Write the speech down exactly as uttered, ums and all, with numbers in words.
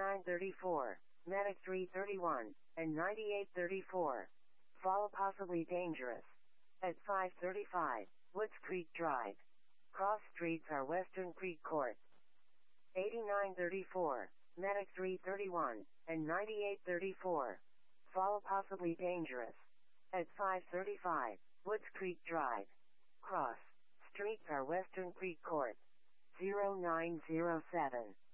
eighty-nine thirty-four, Medic three thirty-one, and ninety-eight thirty-four. Fall possibly dangerous. At five thirty-five, Woods Creek Drive. Cross streets are Western Creek Court. eighty-nine thirty-four, Medic three thirty-one, and ninety-eight thirty-four. Fall possibly dangerous. At five thirty-five, Woods Creek Drive. Cross streets are Western Creek Court. zero nine zero seven.